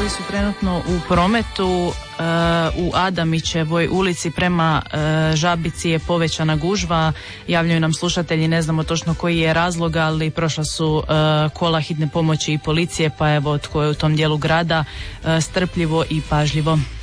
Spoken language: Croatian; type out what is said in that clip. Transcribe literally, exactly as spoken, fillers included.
koji su trenutno u prometu. U Adamićevoj ulici prema Žabici je povećana gužva. Javljaju nam slušatelji, ne znamo točno koji je razlog, ali prošla su kola hitne pomoći i policije, pa evo tko je u tom dijelu grada, strpljivo i pažljivo.